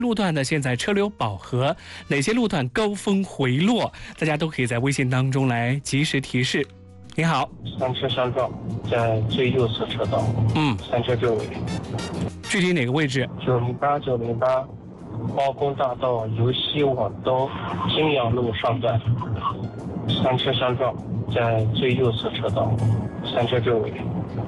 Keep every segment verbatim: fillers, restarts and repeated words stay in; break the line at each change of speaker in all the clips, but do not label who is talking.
路段呢现在车流饱和，哪些路段高峰回落，大家都可以在微信当中来及时提示。你好，
三车相撞，在最右侧车道，
嗯，
三车周围，
具体哪个位置？
九零八九零八，包公大道由西往东，金阳路上段，三车相撞，在最右侧车道，三车周围。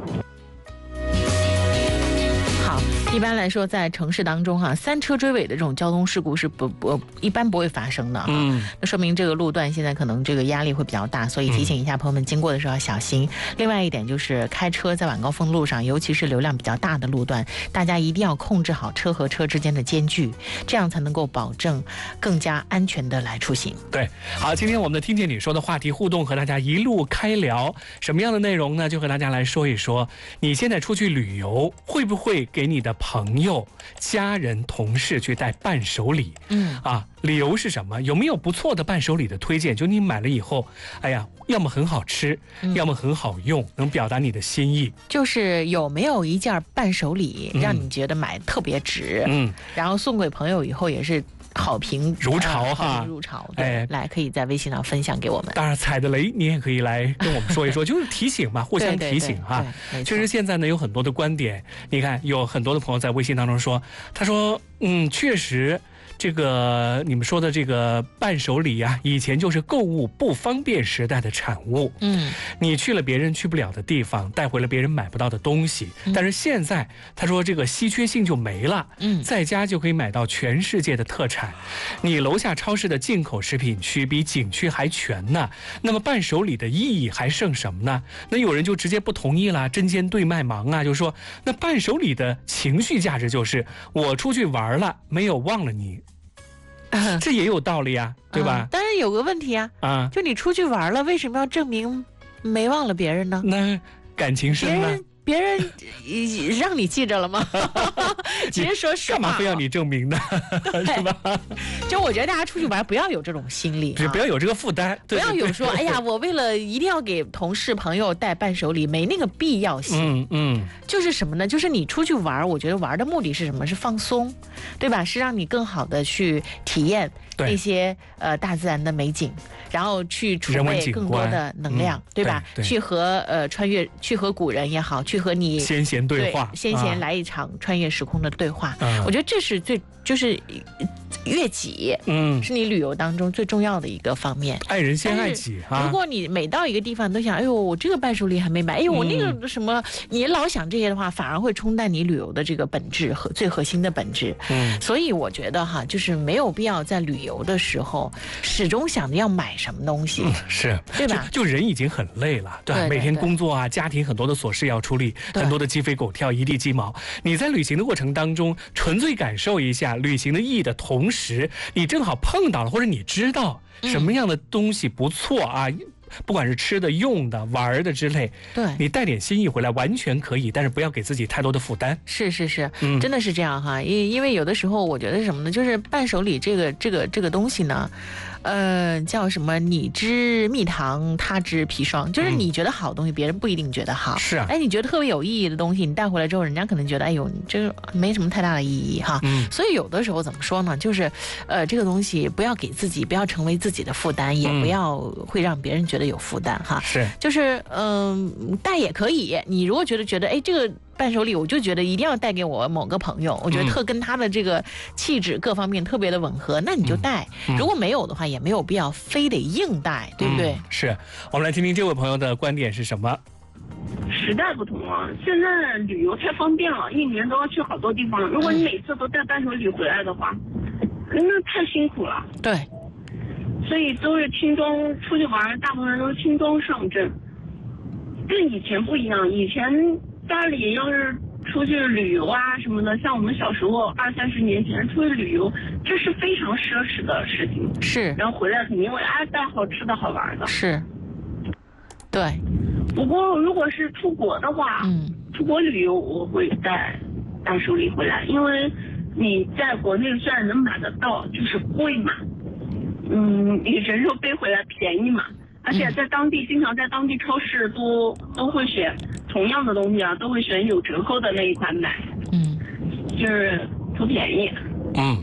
一般来说，在城市当中哈，三车追尾的这种交通事故是不不一般不会发生的。嗯，那说明这个路段现在可能这个压力会比较大，所以提醒一下朋友们，经过的时候要小心。嗯、另外一点就是开车在晚高峰路上，尤其是流量比较大的路段，大家一定要控制好车和车之间的间距，这样才能够保证更加安全的来出行。
对，好，今天我们的听见你说的话题互动和大家一路开聊，什么样的内容呢？就和大家来说一说，你现在出去旅游会不会给你的朋友、家人、同事去带伴手礼？嗯啊，理由是什么？有没有不错的伴手礼的推荐？就你买了以后，哎呀，要么很好吃，嗯、要么很好用，能表达你的心意。
就是有没有一件伴手礼让你觉得买特别值？嗯，然后送给朋友以后也是好评
如潮哈，
好评如潮。对，哎，来可以在微信上分享给我们。
当然，踩的雷你也可以来跟我们说一说，就是提醒嘛，互相提醒哈。确实，现在呢有很多的观点，你看有很多的朋友在微信当中说，他说，嗯，确实。这个你们说的这个伴手礼啊，以前就是购物不方便时代的产物。嗯，你去了别人去不了的地方，带回了别人买不到的东西。嗯、但是现在他说这个稀缺性就没了。嗯，在家就可以买到全世界的特产。你楼下超市的进口食品区比景区还全呢。那么伴手礼的意义还剩什么呢？那有人就直接不同意了，针尖对麦芒啊，就说那伴手礼的情绪价值就是我出去玩了，没有忘了你。这也有道理啊，对吧？
嗯、但是有个问题啊，啊，就你出去玩了，为什么要证明没忘了别人呢？
那感情深呢？
别人让你记着了吗？其实说实话，
干嘛非要你证明呢？是吧？
就我觉得大家出去玩不要有这种心理、啊，
不要有这个负担，
不要有说哎呀，我为了一定要给同事朋友带伴手礼，没那个必要性。嗯嗯，就是什么呢？就是你出去玩，我觉得玩的目的是什么？是放松，对吧？是让你更好的去体验那些呃大自然的美景，然后去储备更多的能量，嗯、对吧？对对，去和呃穿越，去和古人也好，去和你
先贤对话，
对先贤来一场穿越时空的对话。啊、我觉得这是最就是悦己，嗯，是你旅游当中最重要的一个方面。
爱人先爱己啊！
如果你每到一个地方都想，哎呦，我这个伴手礼还没买，哎呦，我那个什么，嗯、你老想这些的话，反而会冲淡你旅游的这个本质和最核心的本质。嗯，所以我觉得哈，就是没有必要在旅游的时候始终想着要买什么东西，嗯、
是
对吧？
就, 就人已经很累了，对吧？对对对，每天工作啊，家庭很多的琐事要处理，很多的鸡飞狗跳，一地鸡毛。你在旅行的过程当中，纯粹感受一下旅行的意义的同时，你正好碰到了，或者你知道什么样的东西不错啊，嗯、不管是吃的、用的、玩的之类，对，你带点心意回来完全可以，但是不要给自己太多的负担。
是是是，嗯、真的是这样哈。因因为有的时候我觉得是什么呢？就是伴手礼这个这个这个东西呢。呃，叫什么？你知蜜糖，他知砒霜，就是你觉得好的东西，别人不一定觉得好。
是啊，
哎，你觉得特别有意义的东西，你带回来之后，人家可能觉得，哎呦，你这个没什么太大的意义哈。嗯。所以有的时候怎么说呢？就是，呃，这个东西不要给自己，不要成为自己的负担，也不要会让别人觉得有负担哈。
是。
就是，嗯、呃，带也可以。你如果觉得觉得，哎，这个。伴手礼我就觉得一定要带给我某个朋友，我觉得特跟他的这个气质各方面特别的吻合，那你就带。嗯嗯、如果没有的话，也没有必要非得硬带，对不对？
嗯、是我们来听听这位朋友的观点是什么？
时代不同了，现在旅游太方便了，一年都要去好多地方。如果你每次都带伴手礼回来的话，那太辛苦了。
对，
所以都是轻装出去玩，大部分人都是轻装上阵，跟以前不一样。以前家里要是出去旅游啊什么的，像我们小时候二三十年前出去旅游，这是非常奢侈的事情。
是，
然后回来肯定会啊带好吃的好玩的。
是，对。
不过如果是出国的话，嗯，出国旅游我会带伴手礼回来，因为你在国内虽然能买得到，就是贵嘛，嗯，你人肉背回来便宜嘛。而且在当地，经常在当地超市都都会选同样的东西啊，都会选有折扣的那一款买，嗯，就是图便宜。
嗯，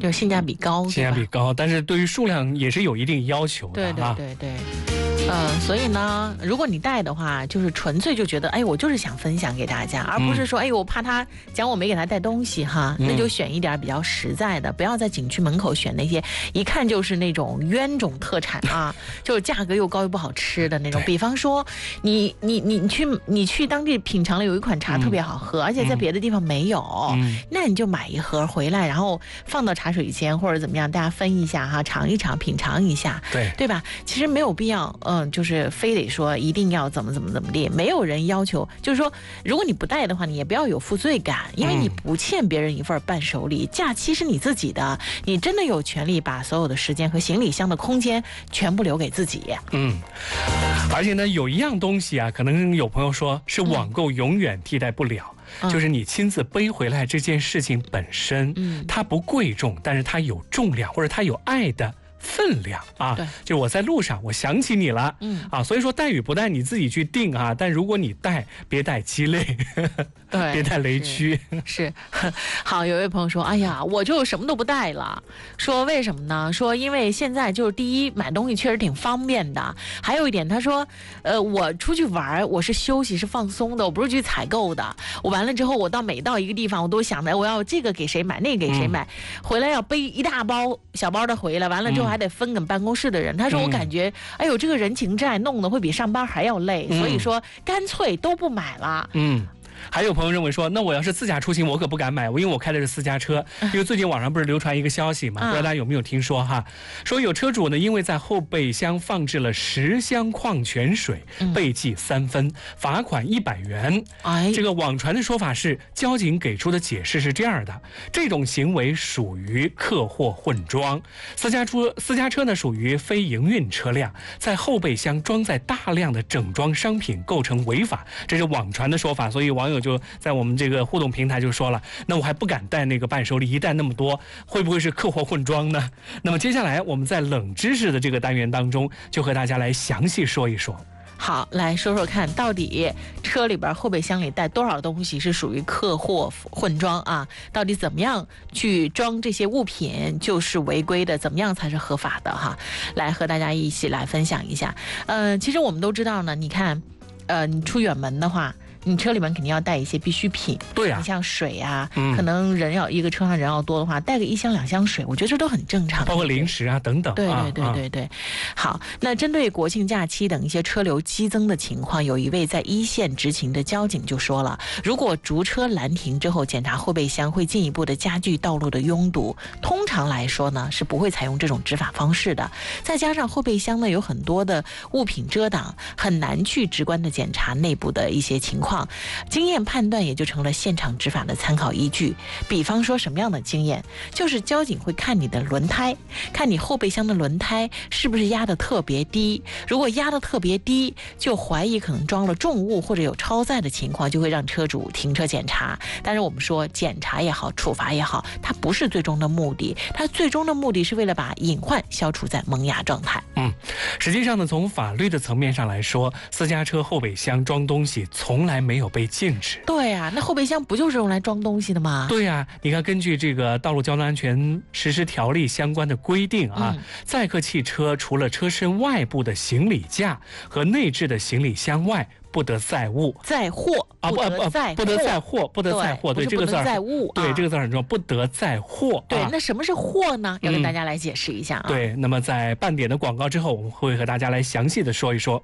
就性价比高，
性价比高，但是对于数量也是有一定要求的。
对对对对。嗯，所以呢，如果你带的话，就是纯粹就觉得，哎，我就是想分享给大家，而不是说，哎，我怕他讲我没给他带东西哈，那就选一点比较实在的，不要在景区门口选那些一看就是那种冤种特产啊，就是价格又高又不好吃的那种。比方说，你你你你去你去当地品尝了有一款茶特别好喝，而且在别的地方没有，嗯、那你就买一盒回来，然后放到茶水间或者怎么样，大家分一下哈，尝一尝，品尝一下，
对
对吧？其实没有必要。呃嗯，就是非得说一定要怎么怎么怎么地，没有人要求。就是说，如果你不带的话，你也不要有负罪感，因为你不欠别人一份伴手礼。假期是你自己的，你真的有权利把所有的时间和行李箱的空间全部留给自己。
嗯，而且呢，有一样东西啊，可能有朋友说是网购永远替代不了。嗯，就是你亲自背回来这件事情本身，嗯，它不贵重，但是它有重量，或者它有爱的分量啊。
对，
就我在路上我想起你了，嗯啊，所以说带与不带你自己去定啊，但如果你带，别带鸡肋，
对，
别带雷区。
是，是好，有位朋友说，哎呀，我就什么都不带了，说为什么呢？说因为现在就是第一，买东西确实挺方便的，还有一点他说，呃，我出去玩我是休息是放松的，我不是去采购的，我完了之后我到每到一个地方我都想着我要这个给谁买，那个给谁买，嗯、回来要背一大包小包的回来，完了之后还得分给办公室的人。他说我感觉，嗯、哎呦，这个人情债弄得会比上班还要累，嗯、所以说干脆都不买了。
嗯。还有朋友认为说，那我要是自驾出行，我可不敢买，因为我开的是私家车。因为最近网上不是流传一个消息嘛，不知道大家有没有听说哈？说有车主呢，因为在后备箱放置了十箱矿泉水，被记三分，罚款一百元。哎，这个网传的说法是，交警给出的解释是这样的：这种行为属于客货混装，私家车私家车呢属于非营运车辆，在后备箱装载大量的整装商品，构成违法。这是网传的说法，所以网友就在我们这个互动平台就说了，那我还不敢带那个伴手礼，一带那么多，会不会是客货混装呢？那么接下来我们在冷知识的这个单元当中，就和大家来详细说一说。
好，来说说看，到底车里边后备箱里带多少东西是属于客货混装啊？到底怎么样去装这些物品就是违规的，怎么样才是合法的哈？来和大家一起来分享一下。呃，其实我们都知道呢，你看，呃，你出远门的话，你车里面肯定要带一些必需品，
对啊，
你像水啊，嗯、可能人要一个车上人要多的话，带个一箱两箱水，我觉得这都很正常，
包括零食啊等等。
对对对对对。啊、好，那针对国庆假期等一些车流激增的情况，有一位在一线执勤的交警就说了，如果逐车拦停之后检查后备箱，会进一步的加剧道路的拥堵。通常来说呢，是不会采用这种执法方式的。再加上后备箱呢有很多的物品遮挡，很难去直观的检查内部的一些情况。经验判断也就成了现场执法的参考依据。比方说什么样的经验，就是交警会看你的轮胎，看你后备箱的轮胎是不是压得特别低，如果压得特别低，就怀疑可能装了重物或者有超载的情况，就会让车主停车检查。但是我们说检查也好，处罚也好，它不是最终的目的，它最终的目的是为了把隐患消除在萌芽状态。
嗯，实际上呢，从法律的层面上来说，私家车后备箱装东西从来没有被禁止。
对啊，那后备箱不就是用来装东西的吗？
对啊，你看根据这个道路交通安全实施条例相关的规定啊，嗯、载客汽车除了车身外部的行李架和内置的行李箱外，不得载物、
载货
啊，不不不得载货，不得载货，对这个字儿，
载物，
对这个字很重要，不得载货。
对，那什么是货呢？要跟大家来解释一下啊。
对，那么在半点的广告之后，我们会和大家来详细的说一说。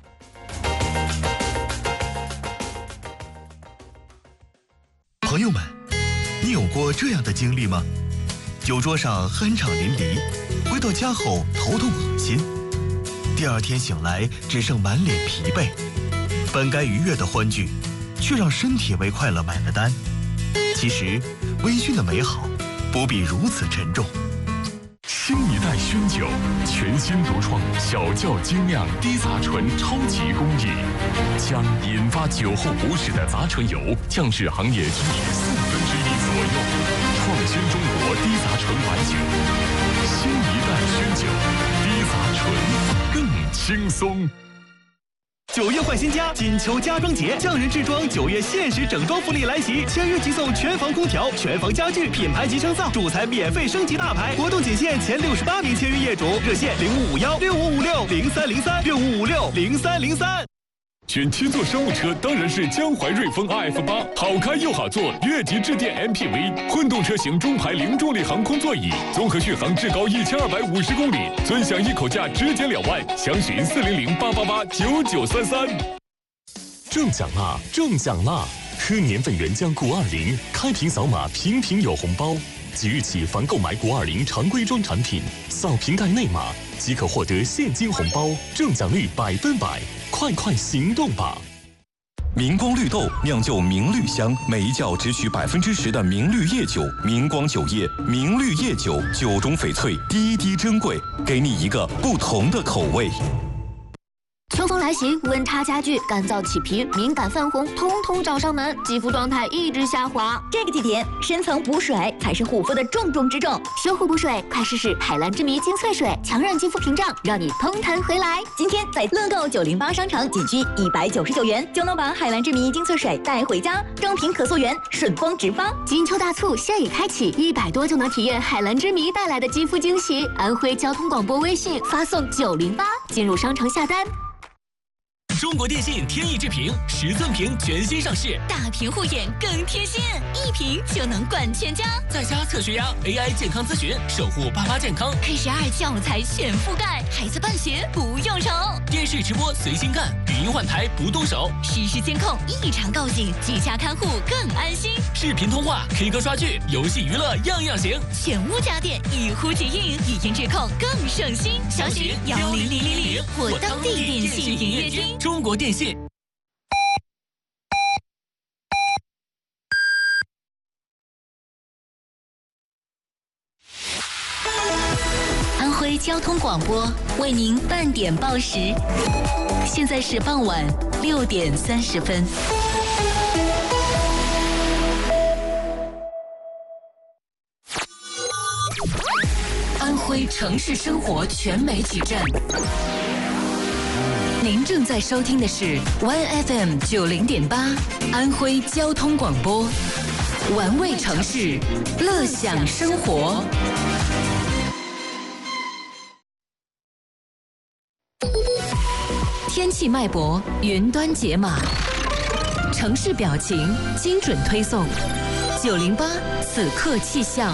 朋友们，你有过这样的经历吗？酒桌上酣畅淋漓，回到家后头痛恶心，第二天醒来只剩满脸疲惫，本该愉悦的欢聚，却让身体为快乐买了单。其实，微醺的美好不必如此沉重。
新一代熏酒，全新独创小窖精酿低杂醇超级工艺，将引发酒后不适的杂醇油降至行业均值四分之一左右，创新中国低杂醇白酒。新一代熏酒，低杂醇更轻松。
九月换新家，金秋家装节，匠人制装九月限时整装福利来袭，签约即送全房空调、全房家具，品牌级升造，主材免费升级大牌。活动仅限前六十八名签约业主，热线零五五幺六五五六零三零三六五五六零三零三。
选七座商务车当然是江淮瑞风 R F 八，好开又好坐，越级致电 M P V， 混动车型中排零重力航空座椅，综合续航至高一千二百五十公里，尊享一口价直减两万，详询四零零八八八九九三三。中奖啦！中奖啦！喝年份原浆谷二零，开瓶扫码，瓶瓶有红包。即日起，凡购买谷二零常规装产品，扫瓶盖内码即可获得现金红包，中奖率百分百。快快行动吧！
明光绿豆酿就明绿香，每一窖只取百分之十的明绿叶酒。明光酒业明绿叶酒，酒中翡翠，滴滴珍贵，给你一个不同的口味。
秋风来袭，温差加剧，干燥起皮、敏感泛红，通通找上门，肌肤状态一直下滑。
这个季节，深层补水才是护肤的重中之重。
修护补水，快试试海蓝之谜精粹水，强韧肌肤屏障，让你通弹回来。
今天在乐购九零八商城，仅需一百九十九元就能把海蓝之谜精粹水带回家，装瓶可溯源，顺丰直发。
金秋大促现已开启，一百多就能体验海蓝之谜带来的肌肤惊喜。安徽交通广播微信发送九零八进入商城下单。
中国电信天翼智屏十寸屏全新上市，
大屏护眼更贴心，一屏就能管全家。
在家测血压 ，A I 健康咨询，守护爸妈健康。
K 十二教材全覆盖，孩子办学不用愁。
电视直播随心干，语音换台不动手。
实时监控，异常告警，居家看护更安心。
视频通话 ，K 歌刷剧，游戏娱乐样样行。
全屋家电一呼即应，语音质控更省心。详询幺零零零零或当地电信营业厅。
中国电信。
安徽交通广播为您半点报时，现在是傍晚六点三十分。安徽城市生活全媒体站。您正在收听的是 Y F M 九零点八安徽交通广播，玩味城市，乐享生活。天气脉搏，云端解码，城市表情，精准推送。九零八此刻气象。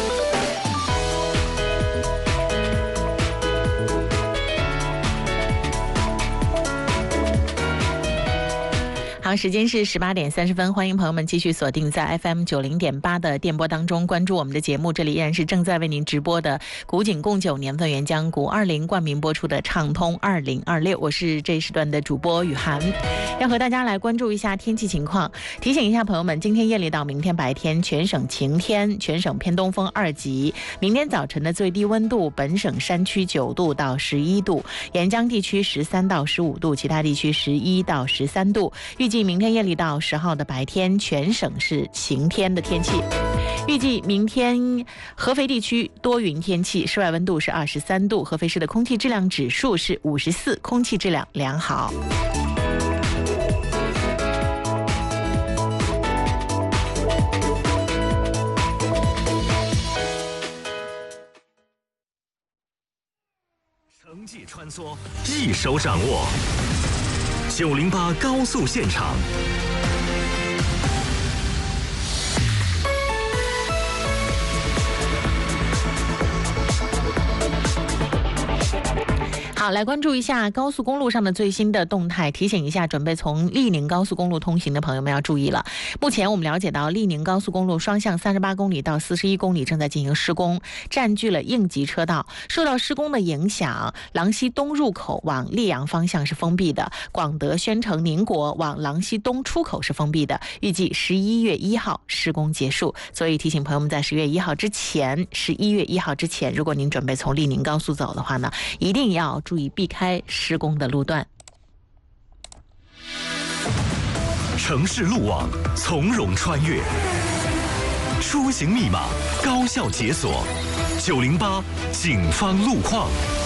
好，时间是十八点三十分，欢迎朋友们继续锁定在 F M 九零点八的电波当中，关注我们的节目。这里依然是正在为您直播的古井贡酒年份原浆谷二零冠名播出的畅通二零二六，我是这一时段的主播雨涵，要和大家来关注一下天气情况。提醒一下朋友们，今天夜里到明天白天全省晴天，全省偏东风二级。明天早晨的最低温度，本省山区九度到十一度，沿江地区十三到十五度，其他地区十一到十三度。预计明天夜里到十号的白天，全省是晴天的天气。预计明天合肥地区多云天气，室外温度是二十三度，合肥市的空气质量指数是五十四，空气质量良好。
城际穿梭，一手掌握。九零八高速现场。
好，来关注一下高速公路上的最新的动态，提醒一下准备从利宁高速公路通行的朋友们要注意了。目前我们了解到，利宁高速公路双向三十八公里到四十一公里正在进行施工，占据了应急车道。受到施工的影响，郎溪东入口往溧阳方向是封闭的，广德、宣城、宁国往郎溪东出口是封闭的。预计十一月一号施工结束，所以提醒朋友们在十月一号之前，十一月一号之前，如果您准备从利宁高速走的话呢，一定要注意避开施工的路段。
城市路网从容穿越，出行密码高效解锁。九零八警方路况。